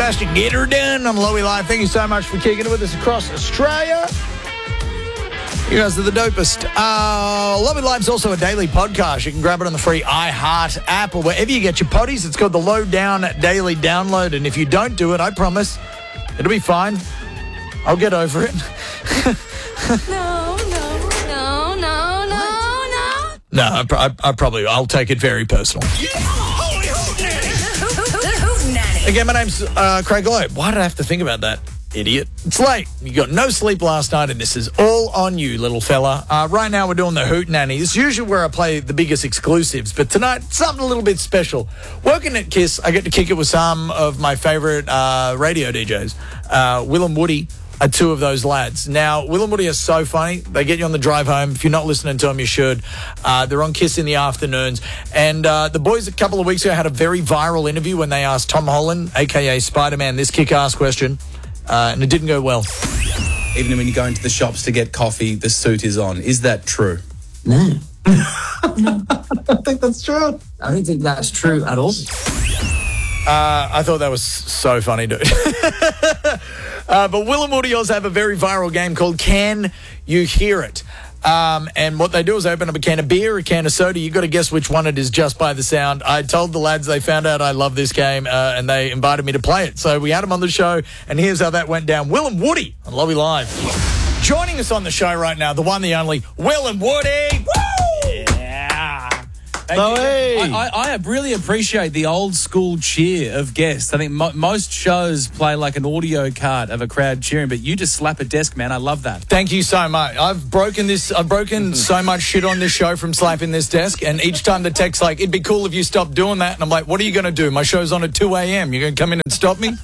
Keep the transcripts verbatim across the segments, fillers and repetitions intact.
Fantastic. Get her done on Lowy Live. Thank you so much for kicking it with us across Australia. You guys are the dopest. Uh, Lowy Live's also a daily podcast. You can grab it on the free iHeart app or wherever you get your potties. It's called the Low Down Daily Download. And if you don't do it, I promise, it'll be fine. I'll get over it. no, no, no, no, no, no. No, I, I, I probably, I'll take it very personal. Yeah. Holy hoot nanny. The hoot nanny. Again, my name's uh, Craig Lowe. Why did I have to think about that? Idiot. It's late. You got no sleep last night, and this is all on you, little fella. Uh, right now, we're doing the Hoot Nanny. It's usually where I play the biggest exclusives, but tonight, something a little bit special. Working at KISS, I get to kick it with some of my favourite uh, radio D Js. Uh, Will and Woody are two of those lads. Now, Will and Woody are so funny. They get you on the drive home. If you're not listening to them, you should. Uh, they're on KISS in the afternoons. And uh, the boys a couple of weeks ago had a very viral interview when they asked Tom Holland, a k a. Spider-Man, this kick-ass question. Uh, and it didn't go well. Even when you go into the shops to get coffee, the suit is on. Is that true? No. no. I don't think that's true. I don't think that's true at all. Uh, I thought that was so funny, dude. uh, but Will and Woody also have a very viral game called Can You Hear It? Um, and what they do is they open up a can of beer, a can of soda. You've got to guess which one it is just by the sound. I told the lads they found out I love this game, uh, and they invited me to play it. So we had them on the show, and here's how that went down. Will and Woody on Lowy Live. Joining us on the show right now, the one, the only, Will and Woody. Woo! Yeah. I, I, I really appreciate the old school cheer of guests. I think mo- most shows play like an audio card of a crowd cheering, but you just slap a desk, man. I love that. Thank you so much. I've broken this. I've broken so much shit on this show from slapping this desk, and each time the tech's like, "It'd be cool if you stopped doing that," and I'm like, "What are you going to do? My show's on at two a.m. You're going to come in and stop me?"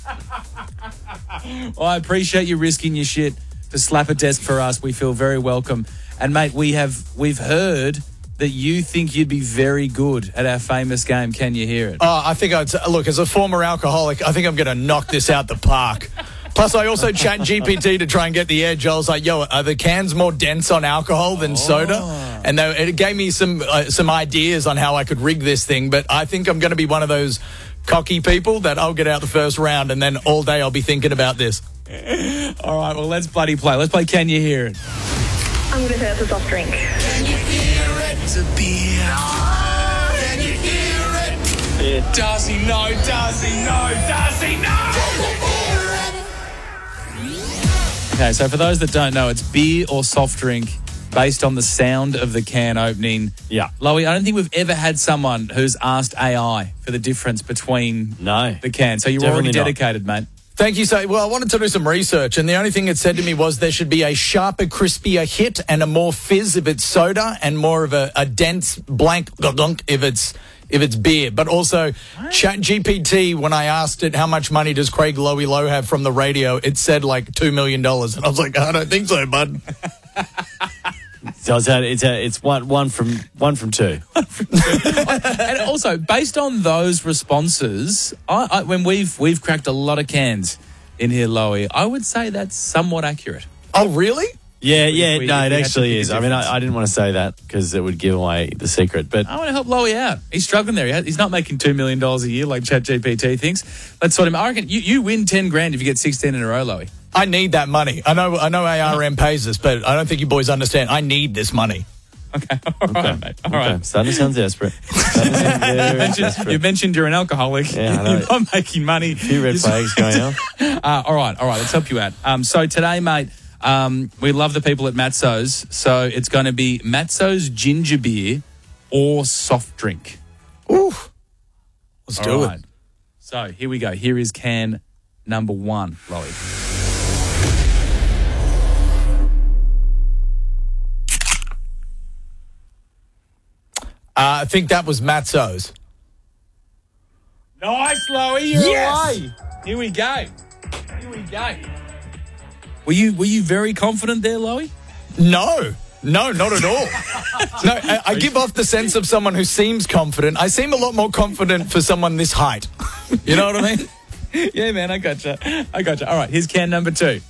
Well, I appreciate you risking your shit to slap a desk for us. We feel very welcome, and mate, we have we've heard that you think you'd be very good at our famous game, Can You Hear It? Oh, I think I'd... Look, as a former alcoholic, I think I'm going to knock this out the park. Plus, I also chat G P T to try and get the edge. I was like, yo, are the cans more dense on alcohol than oh. soda? And they, it gave me some uh, some ideas on how I could rig this thing, but I think I'm going to be one of those cocky people that I'll get out the first round, and then all day I'll be thinking about this. All right, well, let's bloody play. Let's play Can You Hear It? I'm going to say it's a soft drink. Can you hear it? It's a beer. Can you hear it? Yeah. Does he know? Does he know? Does he know? Okay, so for those that don't know, it's beer or soft drink based on the sound of the can opening. Yeah. Lowy, I don't think we've ever had someone who's asked A I for the difference between no, the can. So you're already dedicated, not. mate. Thank you. So, well, I wanted to do some research, and the only thing it said to me was there should be a sharper, crispier hit and a more fizz if it's soda, and more of a, a dense blank if it's if it's beer. But also, Chat G P T, when I asked it how much money does Craig Lowy Lowe have from the radio, it said like two million dollars, and I was like, I don't think so, bud. So it's a, it's a, it's one one from one from two. And also, based on those responses, I, I, when we've we've cracked a lot of cans in here, Lowy, I would say that's somewhat accurate. Oh, really? Yeah, yeah, we, no, we it actually is. I mean, I, difference. I didn't want to say that because it would give away the secret. But I want to help Lowy out. He's struggling there. He's not making two million dollars a year like ChatGPT thinks. Let's sort him. I reckon you, you win ten grand if you get sixteen in a row, Lowy. I need that money. I know I know A R M pays us, but I don't think you boys understand. I need this money. Okay, all right, okay. mate. All okay. right. Starting to sound desperate. Starting to sound very you, mentioned, desperate. you mentioned you're an alcoholic. Yeah, I know. You're not making money. A few red flags going on. Uh, all right, all right. Let's help you out. Um, so today, mate, um, we love the people at Matzo's. So it's going to be Matzo's ginger beer or soft drink. Ooh. Let's all do right. it. So here we go. Here is can number one, Lowy. Uh, I think that was Matzo's. Nice, Lowy. You're Yes! away. Here we go. Here we go. Were you were you very confident there, Lowy? No. No, not at all. No, I, I give off the sense of someone who seems confident. I seem a lot more confident for someone this height. You know what I mean? Yeah, man, I gotcha. I gotcha. All right, here's can number two.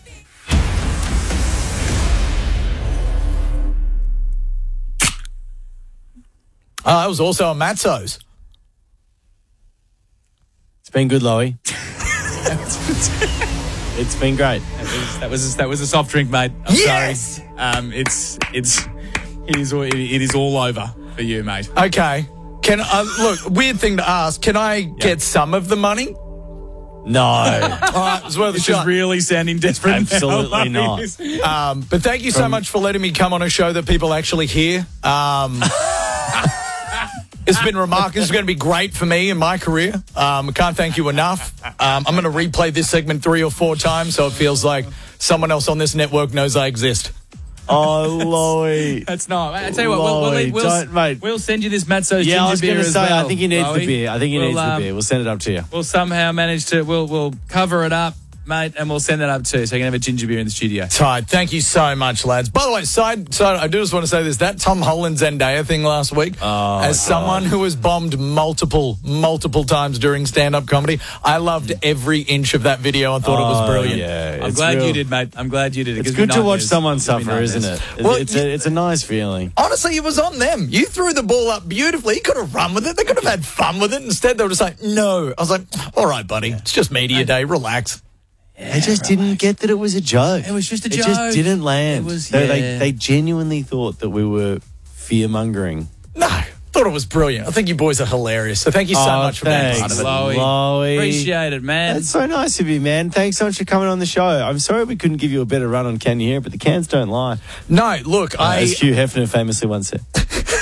Uh, that was also a Matzo's. It's been good, Lowy. It's been great. That was, that was that was a soft drink, mate. I'm Yes! sorry. Um, it's it's it is all- it is all over for you, mate. Okay. Can I, look, weird thing to ask. Can I get some of the money? No. All right, it's worth a This is shot. really sounding desperate. Absolutely now. not. Um, but thank you so much for letting me come on a show that people actually hear. Um, it's been remarkable. It's going to be great for me in my career. Um, I can't thank you enough. Um, I'm going to replay this segment three or four times so it feels like someone else on this network knows I exist. Oh, Loey. That's not. I tell you what, we'll, we'll, Loey, we'll, don't, mate. we'll send you this Matzo's Yeah, I ginger was beer going to as say, well. I think he needs Loey. the beer. I think he We'll, needs the um, beer. We'll send it up to you. We'll somehow manage to. We'll we'll cover it up, mate, and we'll send that up too, so you can have a ginger beer in the studio. Tight. Thank you so much, lads. By the way, side, side I do just want to say this. That Tom Holland Zendaya thing last week, Oh, as someone who was bombed multiple, multiple times during stand-up comedy, I loved every inch of that video and thought it was Oh, brilliant. Yeah, I'm it's glad real- you did, mate. I'm glad you did. It It's gives me good to watch nightmares. someone Gives me suffer, isn't nightmares. it? Well, it's, a, it's a nice feeling. Honestly, it was on them. You threw the ball up beautifully. You could have run with it. They could have had fun with it. Instead, they were just like, no. I was like, all right, buddy. It's just media day. Relax. They just didn't get that it was a joke. It was just a It joke. just didn't land. It was- they, they, yeah. they genuinely thought that we were fear-mongering. No. Thought it was brilliant. I think you boys are hilarious. So thank you so Oh, much for being part thanks, of it. Loey. Loey. Appreciate it, man. That's so nice of you, man. Thanks so much for coming on the show. I'm sorry we couldn't give you a better run on Can You Hear It, but the cans don't lie. No, look, Uh, I... as Hugh Hefner famously once said.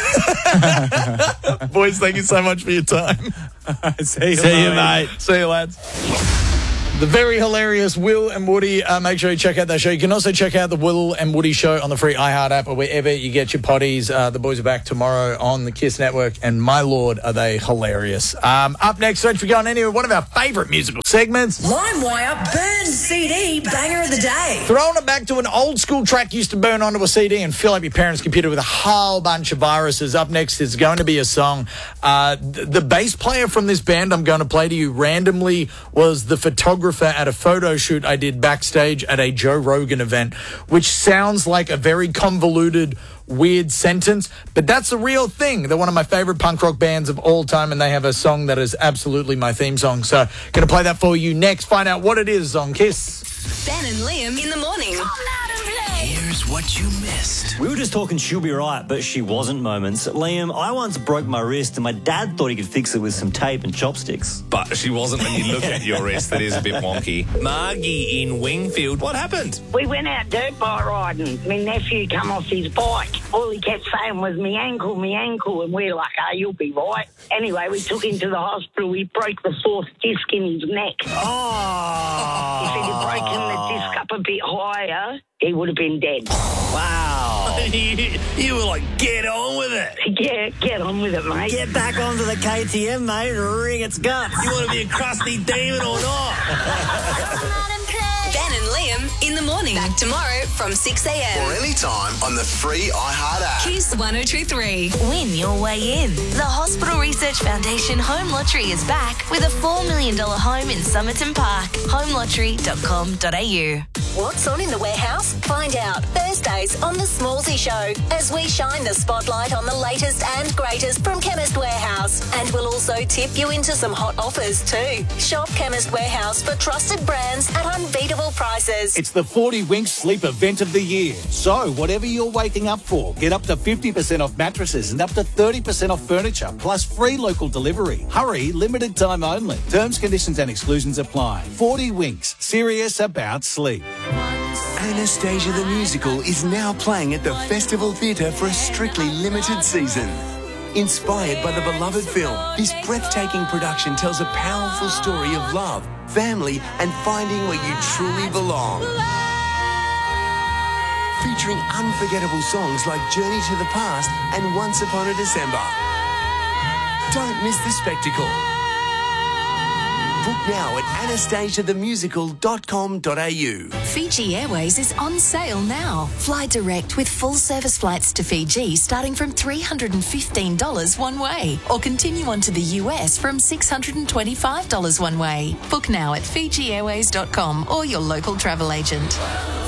Boys, thank you so much for your time. See you, See you, Loey. mate. See you, lads. The very hilarious Will and Woody. Uh, make sure you check out that show. You can also check out the Will and Woody show on the free iHeart app or wherever you get your potties. Uh, the boys are back tomorrow on the Kiss Network, and my lord, are they hilarious. Um, up next, don't be going anywhere, one of our favourite musical segments. LimeWire burns C D banger of the day. Throwing it back to an old school track used to burn onto a C D and fill up your parents' computer with a whole bunch of viruses. Up next is going to be a song. Uh, th- the bass player from this band I'm going to play to you randomly was the photographer at a photo shoot I did backstage at a Joe Rogan event, which sounds like a very convoluted, weird sentence, but that's a real thing. They're one of my favorite punk rock bands of all time, and they have a song that is absolutely my theme song. So, going to play that for you next. Find out what it is on Kiss. Ben and Liam in the morning. Here's what you missed. We were just talking she'll be right, but she wasn't moments. Liam, I once broke my wrist and my dad thought he could fix it with some tape and chopsticks. But she wasn't when you look at your wrist. That is a bit wonky. Margie in Wingfield, what happened? We went out dirt bike riding. My nephew come off his bike. All he kept saying was, me ankle, me ankle. And we're like, oh, you'll be right. Anyway, we took him to the hospital. We broke the fourth disc in his neck. Oh! If he'd have broken the disc up a bit higher, he would have been dead. Wow! you, you were like, get on with it. Yeah, get on with it, mate. Get back onto the K T M, mate, and wring its guts. You want to be a crusty demon or not? Ben and Liam in the morning. Back tomorrow from six Or a.m. anytime on the free iHeart app. Kiss one oh two three. Win your way in. The Hospital Research Foundation Home Lottery is back with a four million dollars home in Somerton Park. home lottery dot com dot a u. What's on in the warehouse? Find out Thursdays on The Smallsy Show as we shine the spotlight on the latest and greatest from Chemist Warehouse. And we'll also tip you into some hot offers too. Shop Chemist Warehouse for trusted brands at unbeatable prices. It's the forty Winks Sleep Event of the Year. So, whatever you're waking up for, get up to fifty percent off mattresses and up to thirty percent off furniture, plus free local delivery. Hurry, limited time only. Terms, conditions and exclusions apply. forty Winks, serious about sleep. Anastasia the Musical is now playing at the Festival Theatre for a strictly limited season. Inspired by the beloved film, this breathtaking production tells a powerful story of love, family, and finding where you truly belong. Featuring unforgettable songs like Journey to the Past and Once Upon a December. Don't miss the spectacle. Book now at anastasia the musical dot com dot a u. Fiji Airways is on sale now. Fly direct with full service flights to Fiji starting from three hundred fifteen dollars one way, or continue on to the U S from six hundred twenty-five dollars one way. Book now at fiji airways dot com or your local travel agent.